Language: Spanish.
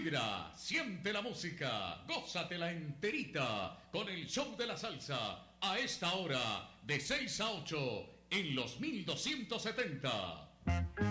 Vibra, siente la música, gózatela enterita con el show de la salsa a esta hora de 6 a 8 en los 1270.